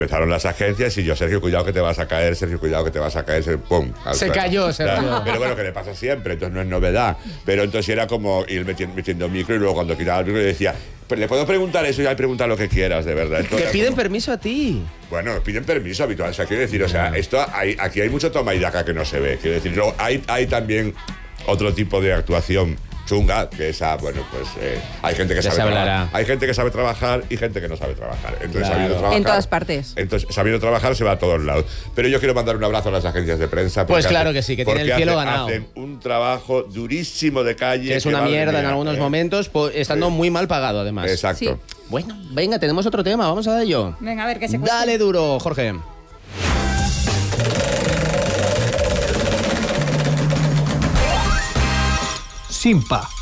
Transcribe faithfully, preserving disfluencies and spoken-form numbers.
Empezaron las agencias y yo, Sergio, cuidado que te vas a caer, Sergio, cuidado que te vas a caer, Sergio, ¡pum! Se cayó, Sergio. Pero bueno, que le pasa siempre, entonces no es novedad. Pero entonces era como ir metiendo, metiendo micro y luego cuando quitaba el micro decía, ¿le puedo preguntar eso? Ya pregunta lo que quieras, de verdad. Esto Te piden como, permiso a ti. bueno, piden permiso habitual. O sea, quiero decir, o sea, esto hay, aquí hay mucho toma y daca que no se ve. Quiero decir, luego hay, hay también otro tipo de actuación chunga, que esa, bueno, pues eh, hay gente que Ya sabe se hablará. trabajar. Hay gente que sabe trabajar y gente que no sabe trabajar. Entonces, Claro. sabiendo trabajar, En todas partes. Entonces, sabiendo trabajar se va a todos lados. Pero yo quiero mandar un abrazo a las agencias de prensa. Pues porque claro hacen- que sí, que tienen porque el cielo hacen- ganado. Hacen un trabajo durísimo de calle. Que es que una madre mierda en mía, algunos eh. momentos, po- estando Sí. muy mal pagado, además. Exacto. Sí. Bueno, venga, tenemos otro tema, vamos a ello. Venga, a ver, que se cuente. Dale duro, Jorge. Simpa.